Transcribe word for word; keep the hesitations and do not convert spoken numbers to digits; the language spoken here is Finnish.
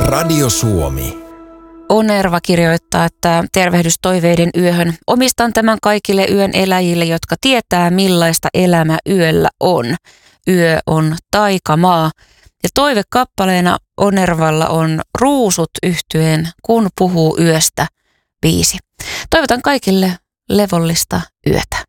Radio Suomi. Onerva kirjoittaa, että tervehdys toiveiden yöhön. Omistan tämän kaikille yön eläjille, jotka tietää millaista elämä yöllä on. Yö on taikamaa. Ja toivekappaleena Onervalla on Ruusut yhtyeen Kun puhuu yöstä biisi. Toivotan kaikille levollista yötä.